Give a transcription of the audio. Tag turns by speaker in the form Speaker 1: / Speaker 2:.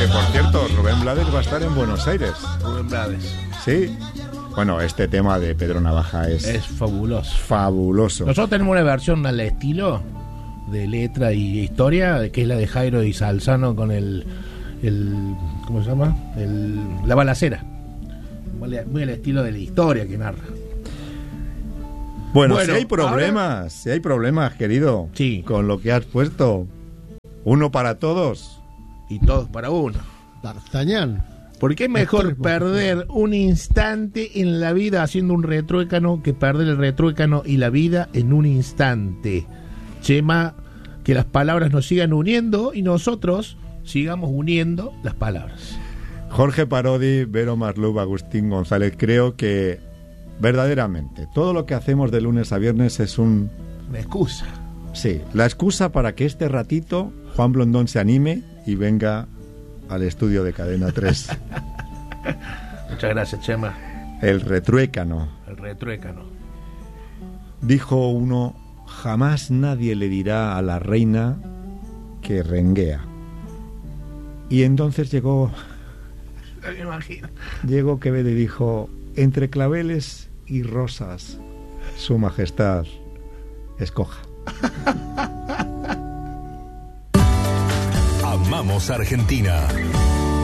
Speaker 1: Que por cierto, Rubén Blades va a estar en Buenos Aires.
Speaker 2: Rubén Blades.
Speaker 1: Sí. Bueno, este tema de Pedro Navaja es
Speaker 2: fabuloso.
Speaker 1: Fabuloso.
Speaker 2: Nosotros tenemos una versión al estilo de letra y historia, que es la de Jairo y Salzano con el ¿cómo se llama? La balacera. Muy al estilo de la historia que narra.
Speaker 1: Bueno, si hay problemas, querido,
Speaker 2: sí,
Speaker 1: con lo que has puesto, uno para todos
Speaker 2: y todos para uno.
Speaker 3: D'Artagnan.
Speaker 2: ¿Por qué es mejor perder un instante en la vida haciendo un retruécano que perder el retruécano y la vida en un instante? Chema, que las palabras nos sigan uniendo y nosotros sigamos uniendo las palabras.
Speaker 1: Jorge Parodi, Vero Marlub, Agustín González, creo que verdaderamente todo lo que hacemos de lunes a viernes es una
Speaker 2: excusa.
Speaker 1: Sí, la excusa para que este ratito Juan Blondón se anime y venga al estudio de Cadena 3.
Speaker 2: Muchas gracias, Chema.
Speaker 1: El retruécano. Dijo uno: jamás nadie le dirá a la reina que renguea. Y entonces llegó
Speaker 2: me imagino.
Speaker 1: Llegó Quevedo y dijo: entre claveles y rosas, su majestad escoja.
Speaker 4: Amamos Argentina.